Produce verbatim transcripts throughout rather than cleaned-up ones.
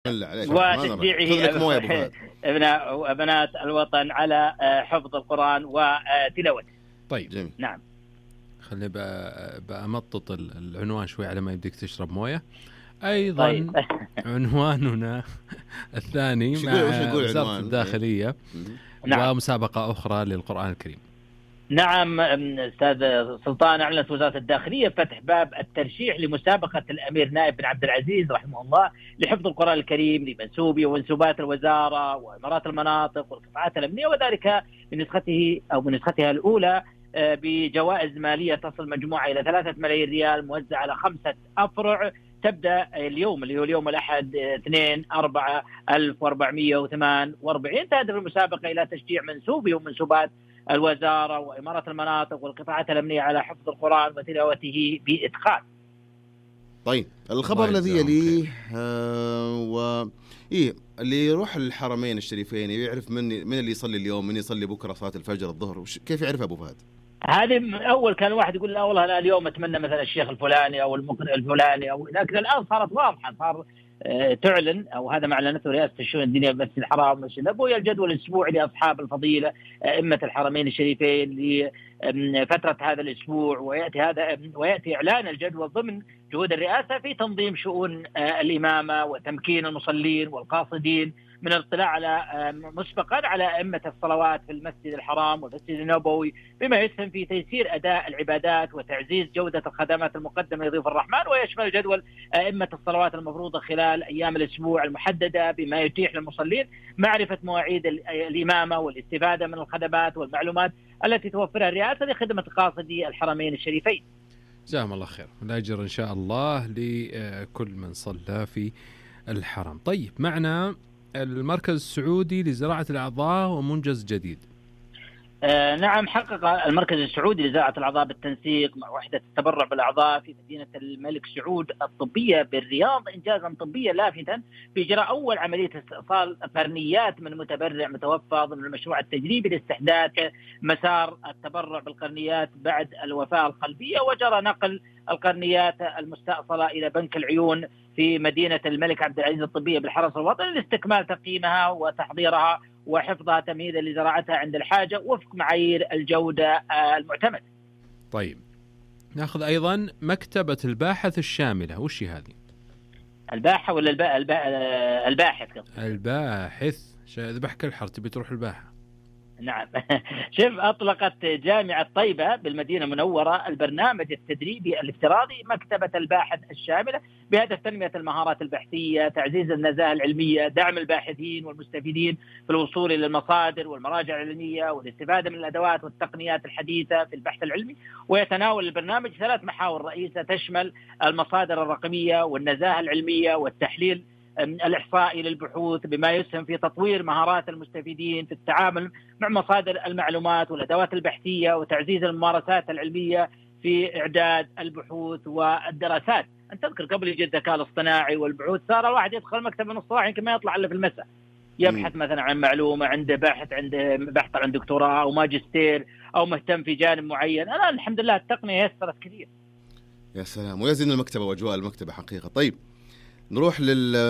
وتشجيعه ابناء وابنات الوطن على حفظ القرآن وتلاوته. طيب جميل. نعم خليني بأمطط العنوان شوي على ما يبديك تشرب موية. أيضا طيب. عنواننا الثاني مع وزارة الداخلية نعم. ومسابقة أخرى للقرآن الكريم. نعم أستاذ سلطان، أعلنت وزارة الداخلية فتح باب الترشيح لمسابقة الأمير نائف بن عبد العزيز رحمه الله لحفظ القرآن الكريم لمنسوبي ومنسوبات الوزارة وإمارات المناطق والقطاعات الأمنية، وذلك بنسخته أو بنسختها الأولى بجوائز مالية تصل مجموعة إلى ثلاثة ملايين ريال موزعة على خمسة أفرع تبدأ اليوم اللي هو اليوم الأحد اثنين أربعة ألف وأربعمائة وثمانية وأربعين. تهدف المسابقة إلى تشجيع منسوبي ومنسوبات الوزارة وإمارة المناطق والقطاعات الأمنية على حفظ القرآن وتلاوته بإتقان. طيب الخبر الذي يليه آه و إيه اللي يروح الحرمين الشريفين يعرف من من اللي يصلي اليوم من يصلي بكرة صلاة الفجر الظهر، كيف يعرف أبو فهد؟ هذه أول كان واحد يقول لا والله أنا اليوم أتمنى مثلا الشيخ الفلاني أو المقرئ الفلاني، أو لكن الآن صارت واضحة، صار تعلن أو هذا ما أعلنته رئاسة الشؤون الدينية بمسجد الحرام ومسجد النبوي الجدول الأسبوعي لأصحاب الفضيلة أئمة الحرمين الشريفين لفترة هذا الأسبوع، ويأتي هذا ويأتي إعلان الجدول ضمن جهود الرئاسة في تنظيم شؤون الإمامة وتمكين المصلين والقاصدين من الاطلاع على مسبقا على أئمة الصلوات في المسجد الحرام والمسجد النبوي، بما يسهم في تيسير أداء العبادات وتعزيز جودة الخدمات المقدمة لضيوف الرحمن. ويشمل الجدول أئمة الصلوات المفروضة خلال أيام الأسبوع المحددة بما يتيح للمصلين معرفة مواعيد الإمامة والاستفادة من الخدمات والمعلومات التي توفرها الرئاسة لخدمة قاصدي الحرمين الشريفين. جزاهم الله خير، والأجر إن شاء الله لكل من صلى في الحرم. طيب معنا المركز السعودي لزراعة الأعضاء ومنجز جديد. آه نعم، حقق المركز السعودي لزراعة الأعضاء بالتنسيق مع وحدة التبرع بالأعضاء في مدينة الملك سعود الطبية بالرياض إنجازا طبيا لافتا في إجراء أول عملية استئصال قرنيات من متبرع متوفى ضمن المشروع التجريبي لاستحداث مسار التبرع بالقرنيات بعد الوفاة القلبية، وجرى نقل القرنيات المستأصلة إلى بنك العيون في مدينة الملك عبد العزيز الطبية بالحرس الوطني لاستكمال تقييمها وتحضيرها وحفظها تمهيدا لزراعتها عند الحاجة وفق معايير الجودة المعتمدة. طيب ناخذ أيضا مكتبة الباحث الشاملة، وش هذه؟ الباحة ولا البا... البا... الباحث؟ الباحث ذبح كل حر تبي تروح الباحة. نعم. شوف، أطلقت جامعة طيبة بالمدينة المنورة البرنامج التدريبي الافتراضي مكتبة الباحث الشاملة بهدف تنمية المهارات البحثية، تعزيز النزاهة العلمية، دعم الباحثين والمستفيدين في الوصول إلى المصادر والمراجع العلمية والاستفادة من الأدوات والتقنيات الحديثة في البحث العلمي. ويتناول البرنامج ثلاث محاور رئيسة تشمل المصادر الرقمية والنزاهة العلمية والتحليل الإحصائي للبحوث، بما يسهم في تطوير مهارات المستفيدين في التعامل مع مصادر المعلومات والأدوات البحثية وتعزيز الممارسات العلمية في إعداد البحوث والدراسات. أنت تذكر قبل يجي الذكاء الاصطناعي والبحوث صار الواحد يدخل مكتبة نص ساعة يمكن ما يطلع إلا في المساء يبحث مثلا عن معلومة، عنده باحث عنده بحث عن دكتوراه أو ماجستير أو مهتم في جانب معين. الآن الحمد لله التقنية يسرت كثير. يا سلام، ويزن المكتبة وأجواء المكتبة حقيقة. طيب نروح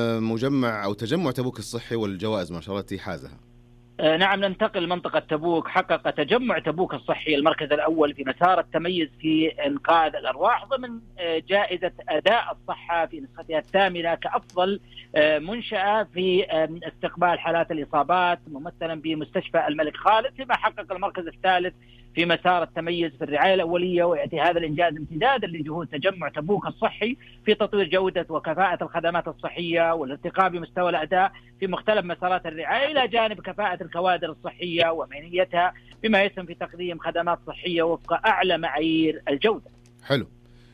للمجمع أو تجمع تبوك الصحي والجوائز ما شاء الله التي حازها. آه نعم، ننتقل لمنطقة تبوك. حقق تجمع تبوك الصحي المركز الأول في مسار التميز في إنقاذ الأرواح ضمن آه جائزة أداء الصحة في نسختها الثامنة كأفضل آه منشأة في آه استقبال حالات الإصابات ممثلا بمستشفى الملك خالد، فيما حقق المركز الثالث في مسار التميز في الرعاية الأولية. ويأتي هذا الإنجاز امتدادا لجهود تجمع تبوك الصحي في تطوير جودة وكفاءة الخدمات الصحية والارتقاء بمستوى الأداء في مختلف مسارات الرعاية إلى جانب كفاءة الكوادر الصحية ومهنيتها، بما يسهم في تقديم خدمات صحية وفق أعلى معايير الجودة. حلو.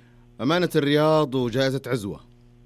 أمانة الرياض وجائزة عزوة.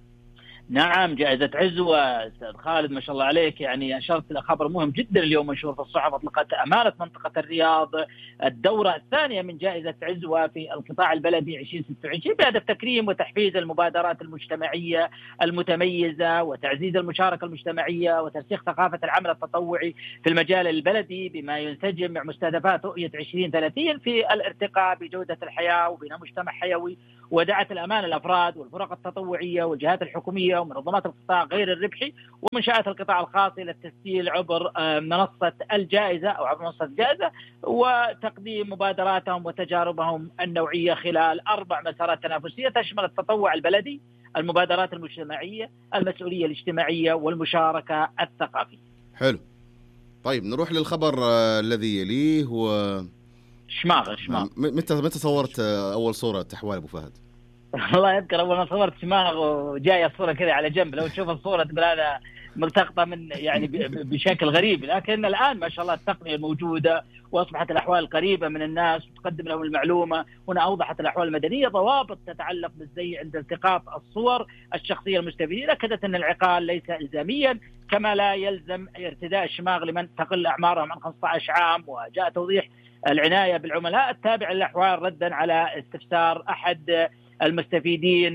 نعم، جائزة عزوة أستاذ خالد ما شاء الله عليك، يعني أشرت إلى خبر مهم جدا اليوم منشور في الصحف. أطلقت أمانة منطقة الرياض الدورة الثانية من جائزة عزوة في القطاع البلدي عشرين ستة وعشرين بهدف تكريم وتحفيز المبادرات المجتمعية المتميزة وتعزيز المشاركة المجتمعية وترسيخ ثقافة العمل التطوعي في المجال البلدي، بما ينسجم مع مستهدفات رؤية عشرين ثلاثين في الارتقاء بجودة الحياة وبناء مجتمع حيوي ودعت الأمانة الأفراد والفرق التطوعية والجهات الحكومية ومنظمات القطاع غير الربحي ومنشآت القطاع الخاص إلى التسجيل عبر منصة الجائزة أو عبر منصة الجائزة وتقديم مبادراتهم وتجاربهم النوعية خلال أربع مسارات تنافسية تشمل التطوع البلدي، المبادرات المجتمعية، المسؤولية الاجتماعية، والمشاركة الثقافية. حلو. طيب نروح للخبر الذي يليه هو شماغ. شماغ متى متى صورت أول صورة تحوال أبو فهد؟ الله يذكر أول ما صورت شماغ وجاية الصورة كذا على جنب، لو تشوف الصورة تقول هذا ملتقطة من يعني بشكل غريب، لكن الآن ما شاء الله التقنية الموجودة وأصبحت الأحوال قريبة من الناس وتقدم لهم المعلومة. هنا أوضحت الأحوال المدنية ضوابط تتعلق بالزي عند التقاط الصور الشخصية المستفيدين، أكدت أن العقال ليس إلزاميا كما لا يلزم ارتداء الشماغ لمن تقل أعمارهم عن خمسة عشر عام. وجاء توضيح العناية بالعملاء التابع للأحوال ردا على استفسار أحد المستفيدين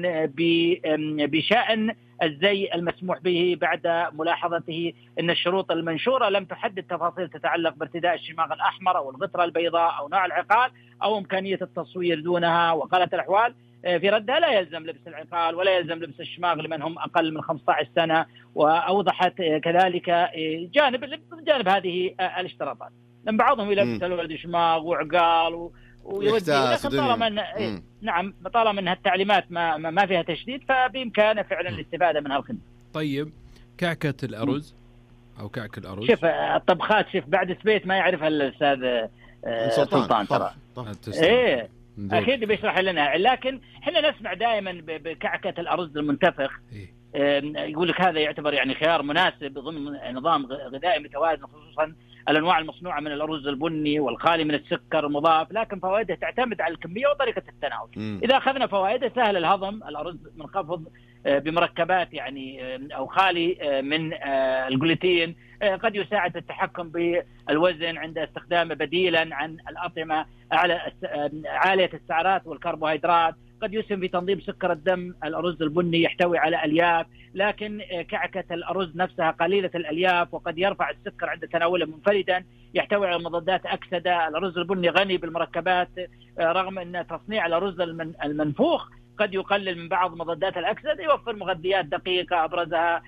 بشأن الزي المسموح به بعد ملاحظته أن الشروط المنشورة لم تحدد تفاصيل تتعلق بارتداء الشماغ الأحمر أو الغترة البيضاء أو نوع العقال أو إمكانية التصوير دونها. وقالت الأحوال في ردها لا يلزم لبس العقال ولا يلزم لبس الشماغ لمن هم أقل من خمسة عشر سنة. وأوضحت كذلك جانب جانب هذه الاشتراطات، لأن بعضهم يلبس الولد شماغ وعقال ويودي، لكن طالما إن نعم طالما أنها التعليمات ما ما فيها تشديد فبإمكانه فعلا الاستفادة من هالخدمة. طيب كعكة الأرز أو كعك الأرز، شوف الطبخات شوف بعد سبيت ما يعرفها الأستاذ سلطان ترى إيه أكيد بيشرح لنا، لكن إحنا نسمع دائما بكعكة الأرز المنتفخ إيه؟ يقول لك هذا يعتبر يعني خيار مناسب ضمن نظام غذائي متوازن، خصوصا الأنواع المصنوعة من الأرز البني والخالي من السكر المضاف، لكن فوائده تعتمد على الكمية وطريقة التناول. م. إذا أخذنا فوائده سهل الهضم، الأرز منخفض بمركبات يعني أو خالي من الجلوتين، قد يساعد في التحكم بالوزن عند استخدامه بديلا عن الأطعمة عالية السعرات والكربوهيدرات، قد يسهم في تنظيم سكر الدم. الأرز البني يحتوي على ألياف، لكن كعكة الأرز نفسها قليلة الألياف وقد يرفع السكر عند تناوله منفردا. يحتوي على مضادات أكسدة. الأرز البني غني بالمركبات رغم أن تصنيع الأرز المنفوخ قد يقلل من بعض مضادات الأكسدة، يوفر مغذيات دقيقة أبرزها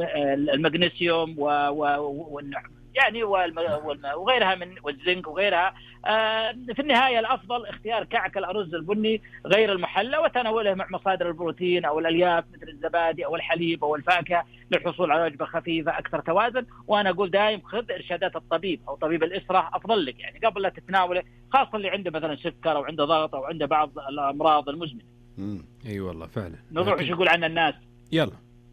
المغنيسيوم و يعني وغيرها من والزنك وغيرها. في النهاية الأفضل اختيار كعك الأرز البني غير المحلى وتناوله مع مصادر البروتين أو الألياف مثل الزبادي أو الحليب أو الفاكهة للحصول على وجبة خفيفة أكثر توازن. وأنا أقول دائم خذ إرشادات الطبيب أو طبيب الأسرة أفضل لك يعني قبل لا تتناوله، خاصة اللي عنده مثلا سكر أو عنده ضغط أو عنده بعض الأمراض المزمنة. امم اي والله فعلا. نروح وش يقول عن الناس؟ يلا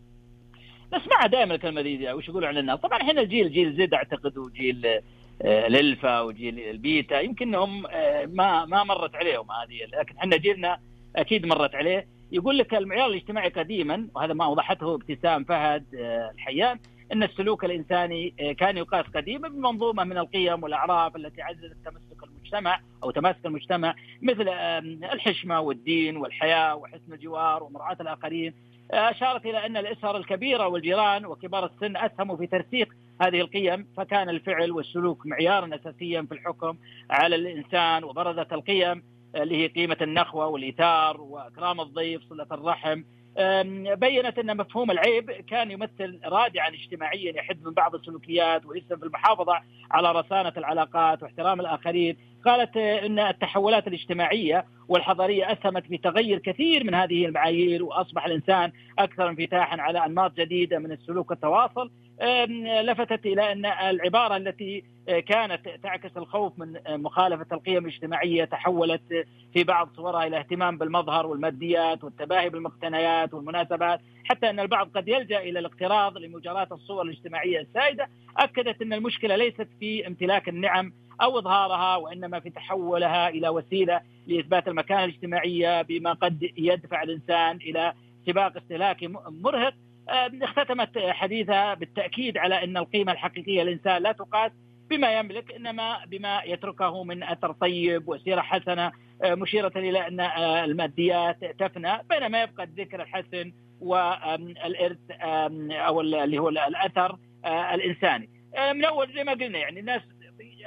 نسمعها دائما الكلمة دي وش يقولوا عن الناس. طبعا احنا الجيل جيل زد اعتقد وجيل الالفا وجيل البيتا يمكنهم ما ما مرت عليهم هذه، لكن احنا جيلنا اكيد مرت عليه. يقول لك المعيار الاجتماعي قديما، وهذا ما اوضحته ابتسام فهد الحيان، ان السلوك الانساني كان يقاس قديما بمنظومه من القيم والاعراف التي عززت تمسك المجتمع او تماسك المجتمع، مثل الحشمه والدين والحياه وحسن الجوار ومراعاه الاخرين. أشارت إلى أن الأسر الكبيرة والجيران وكبار السن أسهموا في ترسيخ هذه القيم، فكان الفعل والسلوك معيارا أساسيا في الحكم على الإنسان. وبرزت القيم اللي هي قيمة النخوة والإيثار وإكرام الضيف صلة الرحم. بيّنت أن مفهوم العيب كان يمثل رادعا اجتماعيا يحد من بعض السلوكيات ويسهم في المحافظة على رصانة العلاقات واحترام الآخرين. قالت أن التحولات الاجتماعية والحضارية أسهمت في تغير كثير من هذه المعايير، وأصبح الإنسان أكثر انفتاحا على أنماط جديدة من السلوك والتواصل. لفتت إلى أن العبارة التي كانت تعكس الخوف من مخالفة القيم الاجتماعية تحولت في بعض صورها إلى اهتمام بالمظهر والماديات والتباهي بالمقتنيات والمناسبات، حتى أن البعض قد يلجأ إلى الاقتراض لمجاراة الصور الاجتماعية السائدة. أكدت أن المشكلة ليست في امتلاك النعم أو إظهارها، وإنما في تحولها إلى وسيلة لإثبات المكانة الاجتماعية بما قد يدفع الإنسان إلى سباق استهلاكي مرهق. اختتمت حديثها بالتأكيد على أن القيمة الحقيقية للإنسان لا تقاس بما يملك، إنما بما يتركه من أثر طيب وسيرة حسنة، مشيرة إلى أن الماديات تفنى بينما يبقى الذكر الحسن والإرث أو اللي هو الأثر الإنساني. من أول زي ما قلنا يعني الناس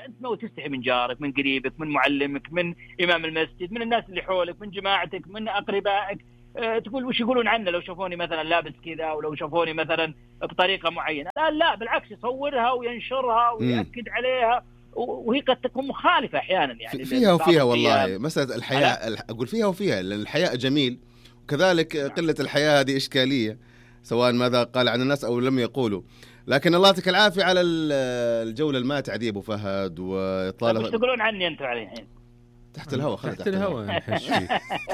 أنت ما تستحي من جارك، من قريبك، من معلمك، من إمام المسجد، من الناس اللي حولك، من جماعتك، من أقربائك. أه تقول وش يقولون عنه لو شافوني مثلا لابس كذا، أو لو شافوني مثلا بطريقة معينة. لا لا بالعكس، يصورها وينشرها ويأكد م. عليها، وهي قد تكون مخالفة أحيانا يعني فيها وفيها. والله مسألة الحياء أقول فيها وفيها، لأن الحياء جميل، وكذلك قلة الحياء هذه إشكالية، سواء ماذا قال عن الناس أو لم يقولوا. لكن الله يعطيك العافية على الجولة الماتعة دي أبو فهد. وطالب وش تقولون عني أنتم عليه الحين؟ تحت الهواء، تحت, تحت الهواء نحش فيك.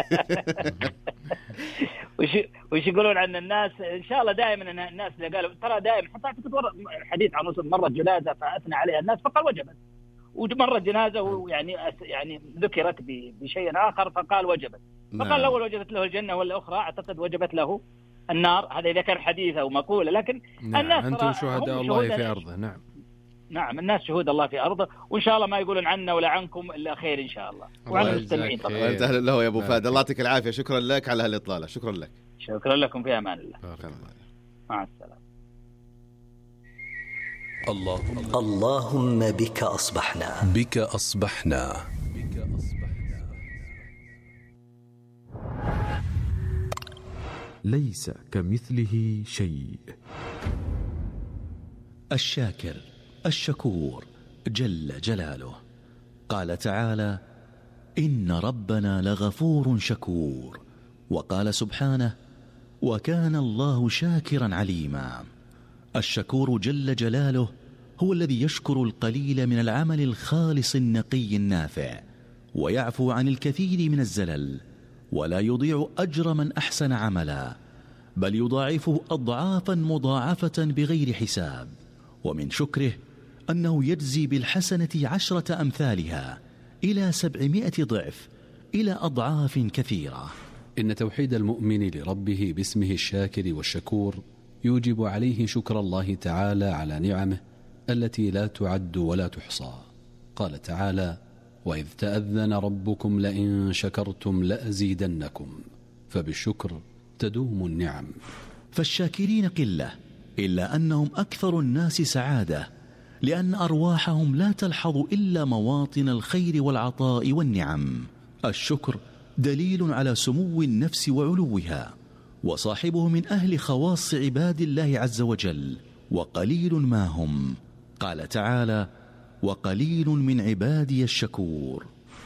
وش وش يقولون عن الناس؟ ان شاء الله دائما الناس اللي قالوا ترى دائما، حتى اعتقد حديث عن رسل مرة جنازة فاثنى عليها الناس فقال وجبت، ومرة جنازة ويعني يعني ذكرت بشيء اخر فقال وجبت، فقال الاول وجبت له الجنة والاخرى اعتقد وجبت له النار. هذا اذا كان حديث او مقولة، لكن نعم الناس انتم شهداء الله في ارضه. نعم نعم الناس شهود الله في أرضه، وإن شاء الله ما يقولون عنا ولا عنكم إلا خير إن شاء الله، وعن المستمعين طبعا. أنت أهلا له يا أبو فهد، الله يعطيك العافية. شكرا لك على هالإطلالة. شكرا لك. شكرا لكم، في أمان الله. مع السلامة. اللهم اللهم بك أصبحنا بك أصبحنا ليس كمثله شيء. الشاكر الشكور جل جلاله. قال تعالى: إن ربنا لغفور شكور. وقال سبحانه: وكان الله شاكرا عليما. الشكور جل جلاله هو الذي يشكر القليل من العمل الخالص النقي النافع، ويعفو عن الكثير من الزلل، ولا يضيع أجر من أحسن عملا، بل يضاعفه أضعافا مضاعفة بغير حساب. ومن شكره أنه يجزي بالحسنة عشرة أمثالها إلى سبعمائة ضعف، إلى أضعاف كثيرة. إن توحيد المؤمن لربه باسمه الشاكر والشكور يوجب عليه شكر الله تعالى على نعمه التي لا تعد ولا تحصى. قال تعالى: وإذ تأذن ربكم لئن شكرتم لأزيدنكم. فبالشكر تدوم النعم. فالشاكرين قلة، إلا أنهم أكثر الناس سعادة، لأن أرواحهم لا تلحظ إلا مواطن الخير والعطاء والنعم. الشكر دليل على سمو النفس وعلوها، وصاحبه من أهل خواص عباد الله عز وجل، وقليل ما هم. قال تعالى: وقليل من عبادي الشكور.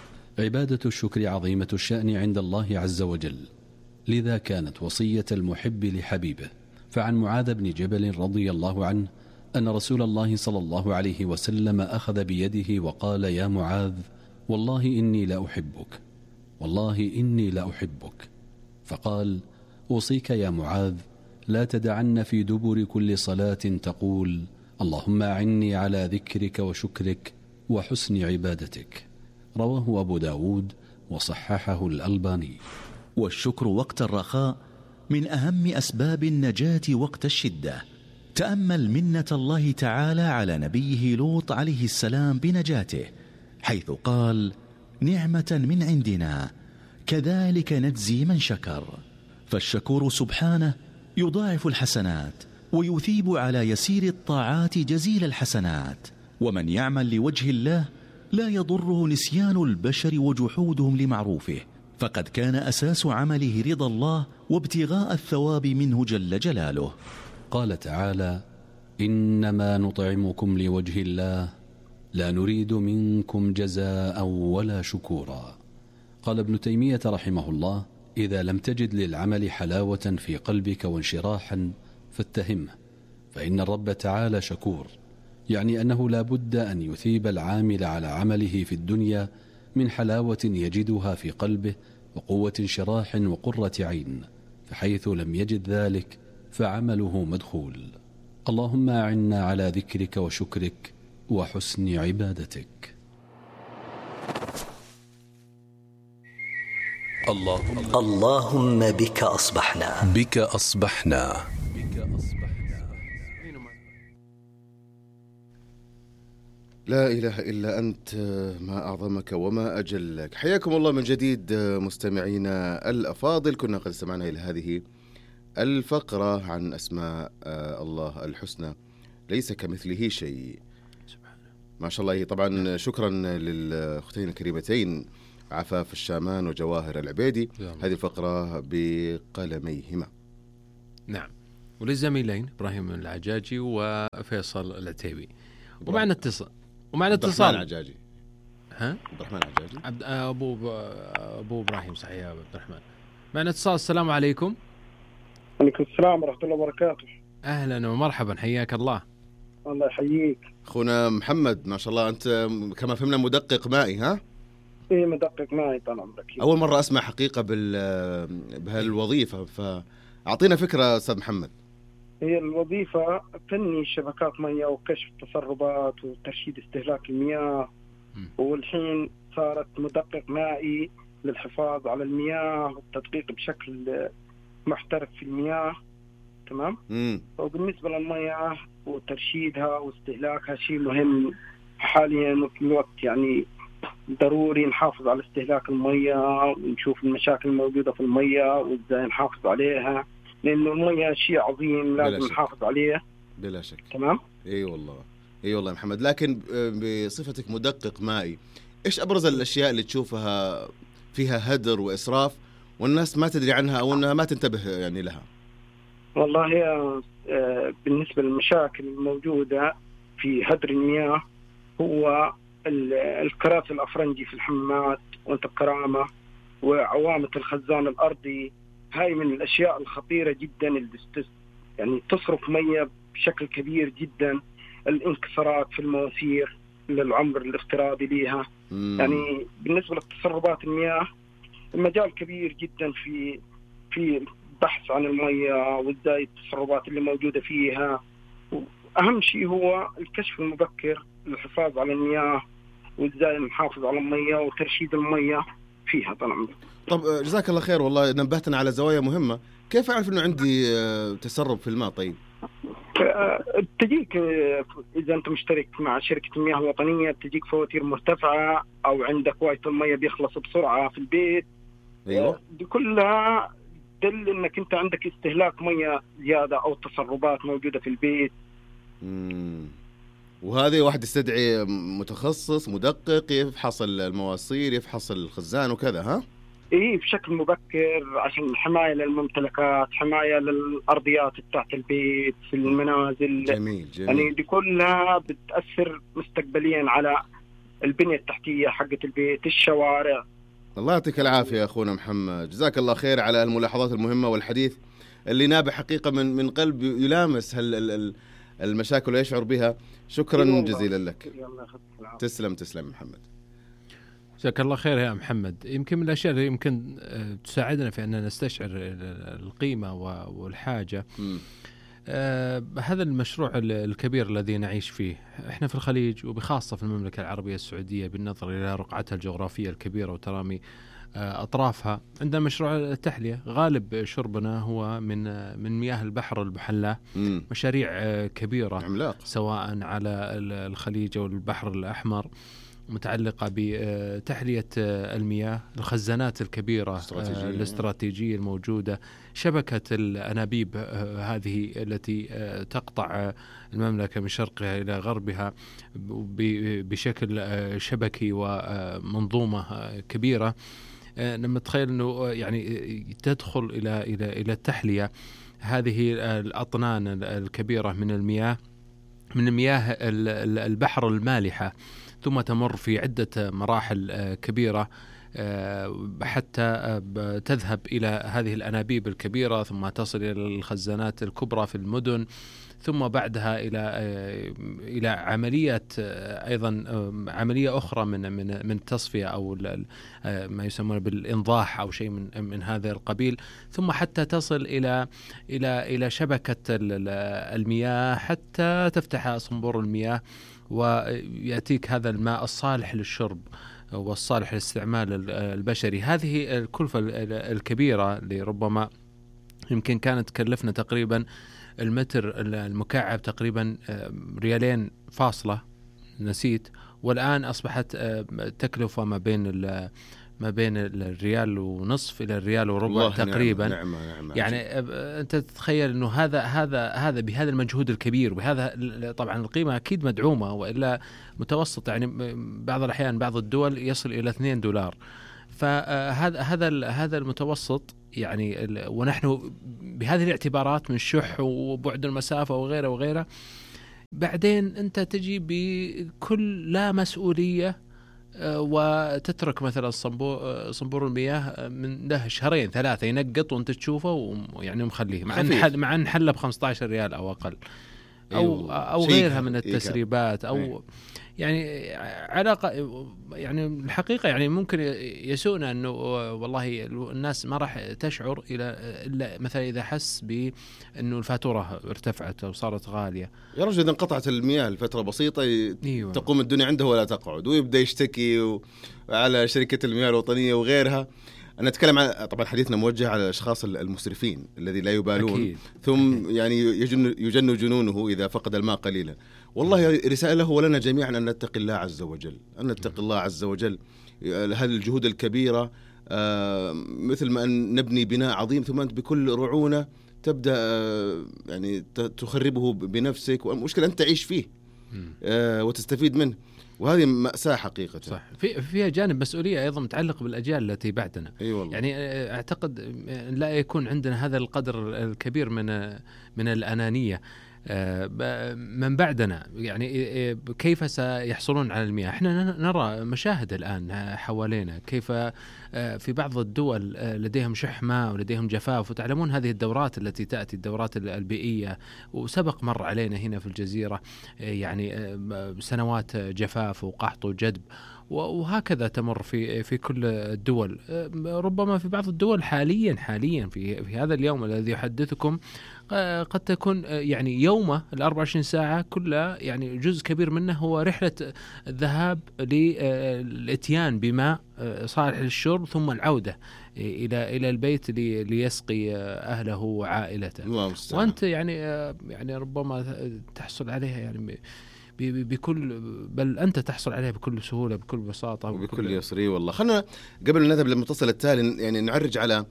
عبادة الشكر عظيمة الشأن عند الله عز وجل، لذا كانت وصية المحب لحبيبه. فعن معاذ بن جبل رضي الله عنه أن رسول الله صلى الله عليه وسلم أخذ بيده وقال: يا معاذ، والله إني لا أحبك، والله إني لا أحبك. فقال: أوصيك يا معاذ لا تدعن في دبر كل صلاة تقول: اللهم أعني على ذكرك وشكرك وحسن عبادتك. رواه أبو داود وصححه الألباني. والشكر وقت الرخاء من أهم أسباب النجاة وقت الشدة. تأمل منة الله تعالى على نبيه لوط عليه السلام بنجاته، حيث قال: نعمة من عندنا كذلك نجزي من شكر. فالشكور سبحانه يضاعف الحسنات، ويثيب على يسير الطاعات جزيل الحسنات. ومن يعمل لوجه الله لا يضره نسيان البشر وجحودهم لمعروفه، فقد كان أساس عمله رضا الله وابتغاء الثواب منه جل جلاله. قال تعالى: إنما نطعمكم لوجه الله لا نريد منكم جزاء ولا شكورا. قال ابن تيمية رحمه الله: إذا لم تجد للعمل حلاوة في قلبك وانشراحا فاتهمه، فإن الرب تعالى شكور، يعني أنه لا بد أن يثيب العامل على عمله في الدنيا من حلاوة يجدها في قلبه وقوة انشراح وقرة عين، فحيث لم يجد ذلك فعمله مدخول. اللهم أعنا على ذكرك وشكرك وحسن عبادتك. اللهم اللهم بك أصبحنا بك أصبحنا لا إله إلا أنت، ما أعظمك وما أجلك. حياكم الله من جديد مستمعينا الأفاضل. كنا قد استمعنا إلى هذه الفقرة عن أسماء الله الحسنى، ليس كمثله شيء. ما شاء الله. طبعا شكرا للأختين الكريمتين عفاف الشامان وجواهر العبيدي. هذه الفقرة بقلميهما. نعم. وللزميلين إبراهيم العجاجي وفيصل العتيبي. ومعنا اتصال ومعنا اتصال العجاجي. ها عبد الرحمن العجاجي. عبد ابو ابو ابراهيم صحيح يا عبد الرحمن. معنا اتصال. السلام عليكم. وعليكم السلام ورحمة الله وبركاته. أهلا ومرحبا، حياك الله. الله يحييك. أخونا محمد ما شاء الله أنت كما فهمنا مدقق مائي. ها؟ إيه مدقق مائي طال عمرك. أول مرة أسمع حقيقة بال بهالوظيفة، فأعطينا فكرة أستاذ محمد. هي الوظيفة فني شبكات مياه وكشف تسربات وترشيد استهلاك المياه، والحين صارت مدقق مائي للحفاظ على المياه والتدقيق بشكل محترف في المياه. تمام. مم. وبالنسبة للمياه وترشيدها واستهلاكها شيء مهم حاليا وفي الوقت، يعني ضروري نحافظ على استهلاك المياه ونشوف المشاكل الموجودة في المياه وإزاي نحافظ عليها، لأنه المياه شيء عظيم لازم نحافظ عليه. بلا شك. تمام. اي والله اي والله محمد. لكن بصفتك مدقق مائي، ايش ابرز الاشياء اللي تشوفها فيها هدر واسراف والناس ما تدري عنها او انها ما تنتبه يعني لها؟ والله هي بالنسبه للمشاكل الموجوده في هدر المياه هو الكراسي الافرنجي في الحمامات وانت الكرامه وعوامه الخزان الارضي. هاي من الاشياء الخطيره جدا اللي يعني تصرف مياه بشكل كبير جدا. الانكسارات في المواسير للعمر الافتراضي ليها. مم. يعني بالنسبة لتسربات المياه المجال كبير جدا في في البحث عن المياه وازاي التسربات اللي موجودة فيها. أهم شيء هو الكشف المبكر للحفاظ على المياه وازاي نحافظ على المياه وترشيد المياه فيها طبعا. طب جزاك الله خير، والله نبهتنا على زوايا مهمة. كيف أعرف إنه عندي تسرب في الماء؟ طيب بتجيك إذا أنت مشترك مع شركة المياه الوطنية بتجيك فواتير مرتفعة أو عندك وايت المياه بيخلص بسرعة في البيت. أيوة. دي كلها دل إنك أنت عندك استهلاك مياه زيادة أو تسربات موجودة في البيت. مم. وهذه واحد يستدعي متخصص مدقق يفحص المواسير يفحص الخزان وكذا. ها؟ إيه بشكل مبكر عشان حماية للممتلكات، حماية للأرضيات بتاعت البيت في المنازل. جميل جميل. يعني دي كلها بتأثر مستقبليا على البنية التحتية حقة البيت، الشوارع. الله يعطيك العافية يا أخونا محمد، جزاك الله خير على الملاحظات المهمة والحديث اللي نابع حقيقة من من قلب يلامس هال المشاكل ويشعر بها. شكرا جزيلا لك. تسلم تسلم محمد. جزاك الله خير يا محمد. يمكن من الأشياء اللي يمكن تساعدنا في أن نستشعر القيمة والحاجة آه هذا المشروع الكبير الذي نعيش فيه احنا في الخليج وبخاصة في المملكة العربية السعودية بالنظر إلى رقعتها الجغرافية الكبيرة وترامي آه أطرافها. عندنا مشروع التحلية، غالب شربنا هو من من مياه البحر المحلاة. مشاريع آه كبيرة عملاق سواء على الخليج أو البحر الأحمر متعلقة بتحلية المياه، الخزانات الكبيرة الاستراتيجية, الاستراتيجية الموجودة، شبكة الأنابيب هذه التي تقطع المملكة من شرقها إلى غربها بشكل شبكي ومنظومة كبيرة. لما تخيل أنه يعني تدخل إلى إلى إلى التحلية هذه الأطنان الكبيرة من المياه من مياه البحر المالحة، ثم تمر في عدة مراحل كبيرة حتى تذهب إلى هذه الأنابيب الكبيرة، ثم تصل إلى الخزانات الكبرى في المدن، ثم بعدها إلى إلى عملية أيضا عملية أخرى من من من التصفية أو ما يسمونه بالإنضاح أو شيء من من هذا القبيل، ثم حتى تصل إلى إلى إلى شبكة المياه حتى تفتح صنبور المياه ويأتيك هذا الماء الصالح للشرب والصالح للاستعمال البشري. هذه الكلفة الكبيرة اللي ربما يمكن كانت تكلفنا تقريبا المتر المكعب تقريبا ريالين فاصلة نسيت، والآن أصبحت تكلفة ما بين ما بين الريال ونصف إلى الريال وربع تقريبا. نعم نعم نعم يعني أنت تتخيل أنه هذا هذا هذا بهذا المجهود الكبير وبهذا طبعا القيمة أكيد مدعومة، وإلا متوسط يعني بعض الأحيان بعض الدول يصل إلى اثنين دولار. فهذا هذا هذا المتوسط يعني، ونحن بهذه الاعتبارات من شح وبعد المسافة وغيره وغيره. بعدين أنت تجي بكل لا مسؤولية وتترك مثلا صنبور صنبور المياه من له شهرين ثلاثة ينقط وأنت تشوفه ويعني مخليه، مع أن مع أن حله بخمسة عشر ريال أو أقل، أو أيوه. أو غيرها من التسريبات أو أيوه. يعني علاقة يعني الحقيقة يعني ممكن يسوءنا أنه والله الناس ما راح تشعر إلى إلا مثلا إذا حس بأنه الفاتورة ارتفعت أو صارت غالية. يا رجل إذا انقطعت المياه لفترة بسيطة أيوة. تقوم الدنيا عنده ولا تقعد، ويبدأ يشتكي على شركة المياه الوطنية وغيرها. أنا أتكلم عن طبعا حديثنا موجه على الأشخاص المسرفين الذي لا يبالون أكيد. ثم أكيد. يعني يجن, يجن جنونه إذا فقد الماء قليلا. والله رسالة ولنا جميعا أن نتقي الله عز وجل، أن نتقي الله عز وجل. هذه الجهود الكبيرة آه مثل ما أن نبني بناء عظيم ثم أنت بكل رعونة تبدأ آه يعني تخربه بنفسك، والمشكلة أنت تعيش فيه آه وتستفيد منه، وهذه مأساة حقيقة. صح. في فيها جانب مسؤولية أيضا متعلق بالأجيال التي بعدنا. أي والله. يعني أعتقد لا يكون عندنا هذا القدر الكبير من من الأنانية من بعدنا. يعني كيف سيحصلون على المياه؟ احنا نرى مشاهد الآن حوالينا كيف في بعض الدول لديهم شح ماء ولديهم جفاف، وتعلمون هذه الدورات التي تأتي الدورات البيئية، وسبق مر علينا هنا في الجزيرة يعني سنوات جفاف وقحط وجدب، وهكذا تمر في في كل الدول. ربما في بعض الدول حاليا حاليا في في هذا اليوم الذي يحدثكم قد تكون يعني يومه الأربع وعشرين ساعة كلها يعني جزء كبير منه هو رحلة الذهاب للإتيان بماء صالح للشرب ثم العودة إلى إلى البيت ليسقي أهله وعائلته. وأنت يعني يعني ربما تحصل عليها يعني بكل، بل أنت تحصل عليها بكل سهولة بكل بساطة وبكل يسري. والله خلنا قبل نذهب للمتصل التالي يعني نعرج على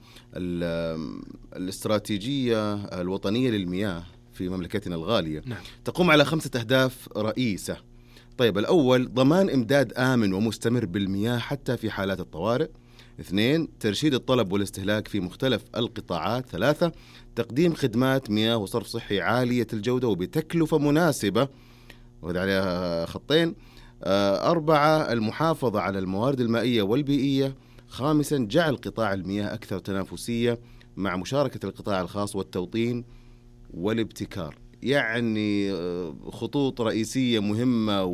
الاستراتيجية الوطنية للمياه في مملكتنا الغالية. نعم. تقوم على خمسة أهداف رئيسة. طيب الأول ضمان إمداد آمن ومستمر بالمياه حتى في حالات الطوارئ. اثنين ترشيد الطلب والاستهلاك في مختلف القطاعات. ثلاثة تقديم خدمات مياه وصرف صحي عالية الجودة وبتكلفة مناسبة، وهذا عليها خطين. أربعة المحافظة على الموارد المائية والبيئية. خامسا جعل قطاع المياه أكثر تنافسية مع مشاركة القطاع الخاص والتوطين والابتكار. يعني خطوط رئيسية مهمة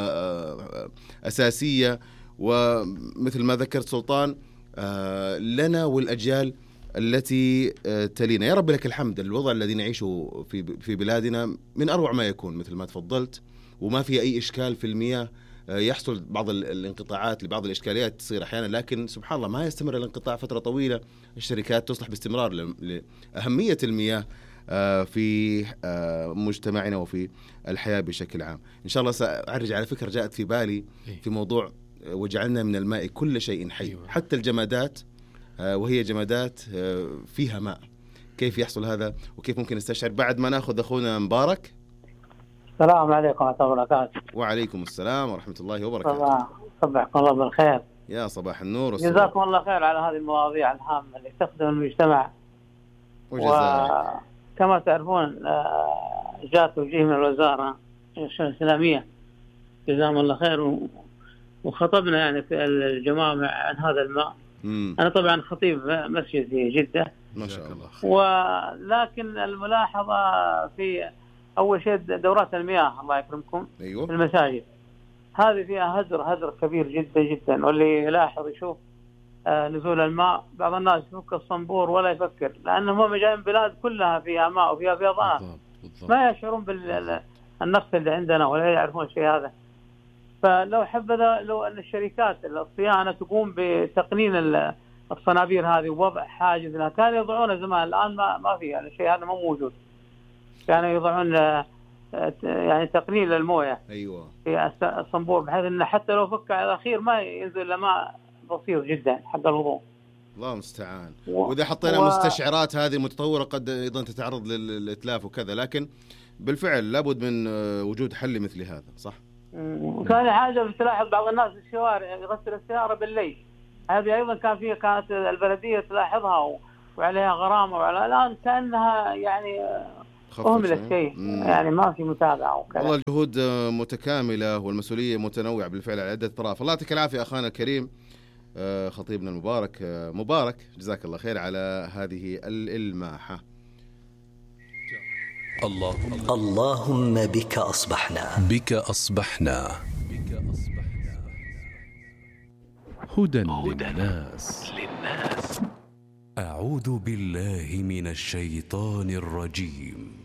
وأساسية، ومثل ما ذكرت سلطان لنا والأجيال التي تلينا. يا رب لك الحمد. الوضع الذي نعيشه في في بلادنا من أروع ما يكون مثل ما تفضلت، وما في أي إشكال في المياه. يحصل بعض الانقطاعات لبعض الإشكاليات تصير أحيانا، لكن سبحان الله ما يستمر الانقطاع فترة طويلة. الشركات تصلح باستمرار لأهمية المياه في مجتمعنا وفي الحياة بشكل عام. إن شاء الله سأعرج على فكرة جاءت في بالي في موضوع وجعلنا من الماء كل شيء حي، حتى الجمادات وهي جمادات فيها ماء. كيف يحصل هذا وكيف ممكن نستشعر؟ بعد ما ناخذ أخونا مبارك. السلام عليكم ورحمة الله وبركاته. وعليكم السلام ورحمة الله وبركاته. صباحكم الله بالخير. يا صباح النور. جزاكم الله خير على هذه المواضيع الهامة اللي تخدم المجتمع. وكما تعرفون جاء توجيه من الوزارة الإسلامية جزاهم الله خير، وخطبنا يعني في الجماعة عن هذا الماء. مم. أنا طبعا خطيب مسجد في جدة ما شاء الله. ولكن الملاحظة في أول شيء دورات المياه الله يكرمكم. أيوه. في المساجد هذه فيها هدر هدر كبير جدا جدا، واللي يلاحظ يشوف آه نزول الماء بعض الناس يفك الصنبور ولا يفكر، لأنهم هم جايين بلاد كلها فيها ماء وفيها فيضانات ما يشعرون بالنقص اللي عندنا ولا يعرفون الشيء هذا. فلو حبذا لو أن الشركات الصيانة تقوم بتقنين الصنابير هذه ووضع حاجز لها، كانوا يضعونه زمان، الآن ما ما في يعني الشيء هذا مو موجود. كانوا يضعون يعني تقنين للمويه أيوة في الصنبور بحيث أن حتى لو فك على الأخير ما ينزل لماء بسيط جدا حق الوضوء. الله المستعان. و... واذا حطينا و... مستشعرات هذه متطوره قد ايضا تتعرض للاتلاف وكذا، لكن بالفعل لابد من وجود حل مثل هذا، صح؟ وثاني حاجه بتلاحظ بعض الناس في الشوارع يغسل السياره بالليل، هذه ايضا كان فيها كانت البلديه تلاحظها و... وعليها غرامه، وعلى الان كانها يعني اهملت شيء، يعني ما في متابعه وكذا. والله الجهود متكامله والمسؤوليه متنوعه بالفعل على عده اطراف. الله يعطيك العافيه اخانا الكريم خطيبنا المبارك مبارك، جزاك الله خير على هذه الإلماحة. الله اللهم بك أصبحنا بك أصبحنا هدى للناس. أعوذ بالله من الشيطان الرجيم.